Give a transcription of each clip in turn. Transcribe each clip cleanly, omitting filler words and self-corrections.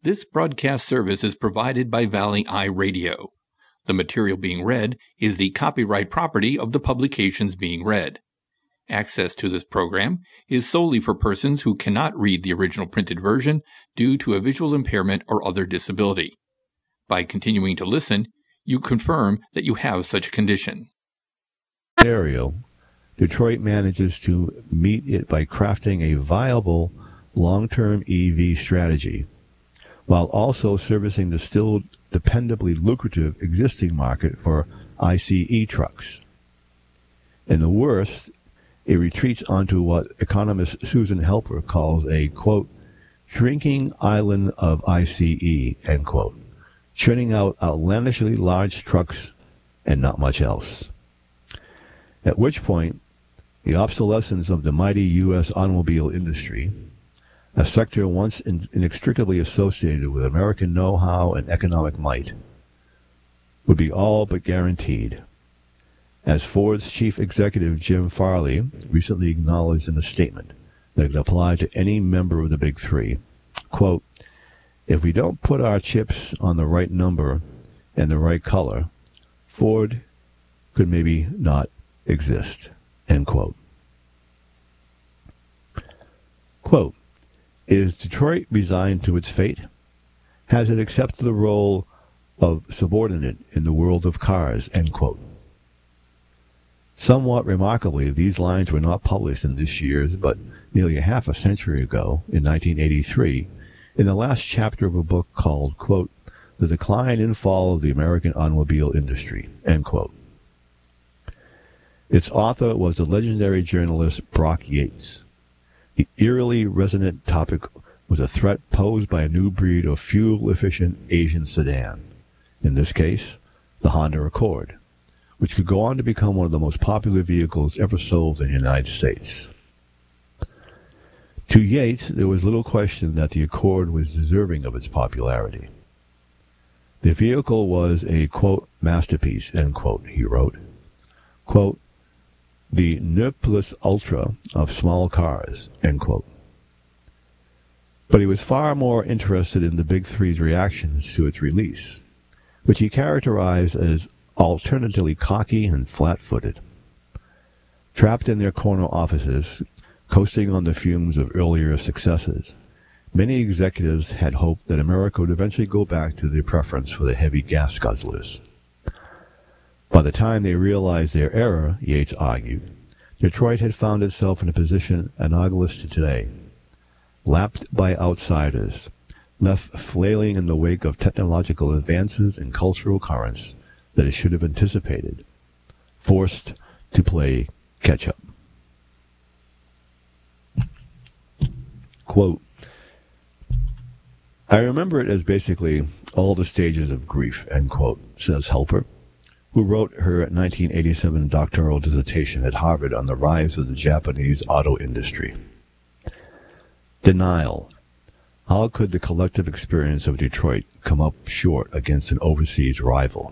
This broadcast service is provided by Valley Eye Radio. The material being read is the copyright property of the publications being read. Access to this program is solely for persons who cannot read the original printed version due to a visual impairment or other disability. By continuing to listen, you confirm that you have such a condition. Scenario, Detroit manages to meet it by crafting a viable long-term EV strategy, while also servicing the still dependably lucrative existing market for ICE trucks. And the worst, it retreats onto what economist Susan Helper calls a, quote, shrinking island of ICE, end quote, churning out outlandishly large trucks and not much else. At which point, the obsolescence of the mighty U.S. automobile industry, a sector once inextricably associated with American know-how and economic might, would be all but guaranteed. As Ford's chief executive Jim Farley recently acknowledged in a statement that could apply to any member of the Big Three, quote, if we don't put our chips on the right number and the right color, Ford could maybe not exist, end quote. Quote, is Detroit resigned to its fate? Has it accepted the role of subordinate in the world of cars, end quote. Somewhat remarkably, these lines were not published in this year's, but nearly a half a century ago, in 1983, in the last chapter of a book called, quote, The Decline and Fall of the American Automobile Industry, end quote. Its author was the legendary journalist Brock Yates. The eerily resonant topic was a threat posed by a new breed of fuel-efficient Asian sedan, in this case, the Honda Accord, which could go on to become one of the most popular vehicles ever sold in the United States. To Yates, there was little question that the Accord was deserving of its popularity. The vehicle was a, quote, masterpiece, end quote, he wrote. Quote, the ne plus ultra of small cars, end quote. But he was far more interested in the Big Three's reactions to its release, which he characterized as alternately cocky and flat-footed. Trapped in their corner offices, coasting on the fumes of earlier successes, many executives had hoped that America would eventually go back to their preference for the heavy gas guzzlers. By the time they realized their error, Yates argued, Detroit had found itself in a position analogous to today, lapped by outsiders, left flailing in the wake of technological advances and cultural currents that it should have anticipated, forced to play catch-up. Quote, I remember it as basically all the stages of grief, end quote, says Helper, who wrote her 1987 doctoral dissertation at Harvard on the rise of the Japanese auto industry. Denial. How could the collective experience of Detroit come up short against an overseas rival?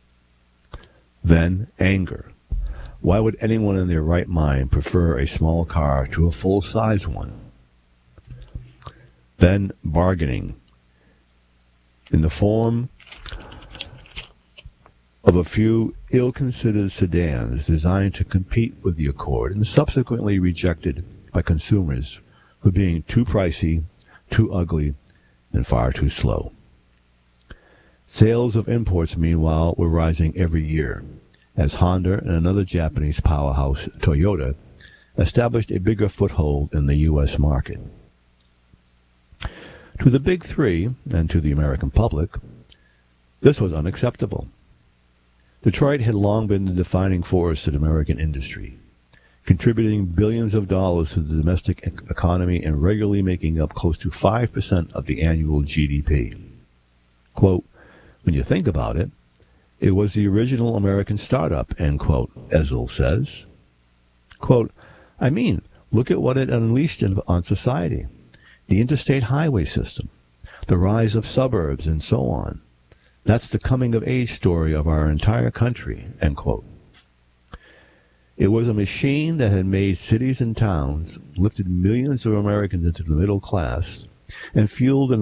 Then anger. Why would anyone in their right mind prefer a small car to a full-size one? Then bargaining. In the form of a few ill-considered sedans designed to compete with the Accord and subsequently rejected by consumers for being too pricey, too ugly, and far too slow. Sales of imports, meanwhile, were rising every year, as Honda and another Japanese powerhouse, Toyota, established a bigger foothold in the U.S. market. To the Big Three, and to the American public, this was unacceptable. Detroit had long been the defining force in American industry, contributing billions of dollars to the domestic economy and regularly making up close to 5% of the annual GDP. Quote, when you think about it, it was the original American startup, end quote, Ezel says. Quote, I mean, look at what it unleashed on society. The interstate highway system, the rise of suburbs, and so on. That's the coming-of-age story of our entire country, end quote. It was a machine that had made cities and towns, lifted millions of Americans into the middle class, and fueled an